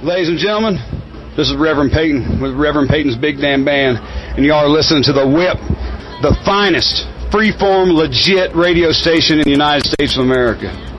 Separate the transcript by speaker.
Speaker 1: Ladies and gentlemen, this is Reverend Peyton with Reverend Peyton's Big Damn Band, and y'all are listening to The Whip, the finest, freeform, legit radio station in the United States of America.